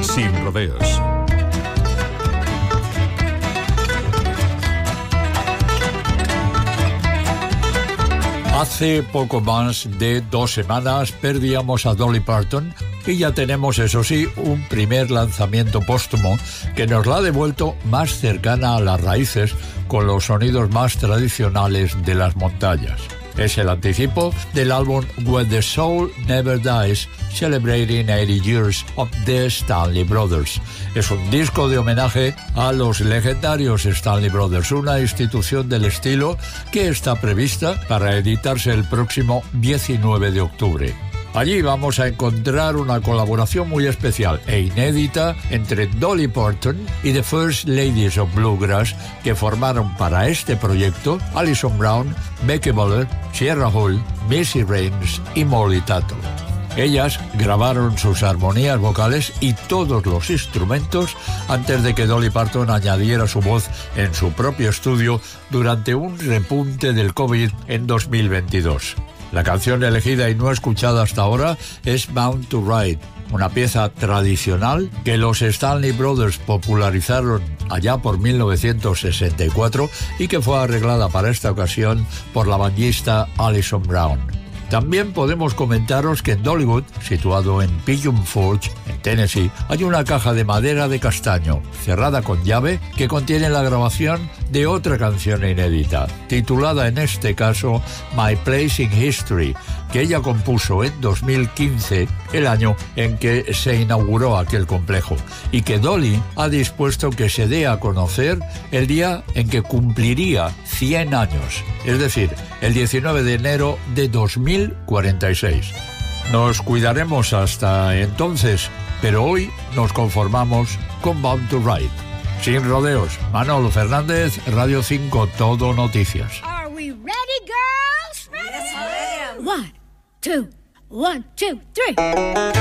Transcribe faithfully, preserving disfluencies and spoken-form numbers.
Sin rodeos. Hace poco más de dos semanas perdíamos a Dolly Parton y ya tenemos, eso sí, un primer lanzamiento póstumo que nos la ha devuelto más cercana a las raíces con los sonidos más tradicionales de las montañas. Es el anticipo del álbum When the Soul Never Dies, Celebrating eighty years of the Stanley Brothers. Es un disco de homenaje a los legendarios Stanley Brothers, una institución del estilo que está prevista para editarse el próximo diecinueve de octubre. Allí vamos a encontrar una colaboración muy especial e inédita entre Dolly Parton y The First Ladies of Bluegrass, que formaron para este proyecto Alison Brown, Becky Buller, Sierra Hull, Missy Raines y Molly Tuttle. Ellas grabaron sus armonías vocales y todos los instrumentos antes de que Dolly Parton añadiera su voz en su propio estudio durante un repunte del COVID en dos mil veintidós. La canción elegida y no escuchada hasta ahora es Bound to Ride, una pieza tradicional que los Stanley Brothers popularizaron allá por mil novecientos sesenta y cuatro y que fue arreglada para esta ocasión por la banjista Alison Brown. También podemos comentaros que en Dollywood, situado en Pigeon Forge, en Tennessee, hay una caja de madera de castaño, cerrada con llave, que contiene la grabación de otra canción inédita, titulada en este caso My Place in History, que ella compuso en dos mil quince, el año en que se inauguró aquel complejo, y que Dolly ha dispuesto que se dé a conocer el día en que cumpliría cien años, es decir, el diecinueve de enero de dos mil cuarenta y seis. Nos cuidaremos hasta entonces, pero hoy nos conformamos con Bound to Ride. Sin rodeos, Manolo Fernández, Radio cinco, Todo Noticias. Are we ready, girls? Ready? Yes, ma'am. One, two, one, two, three.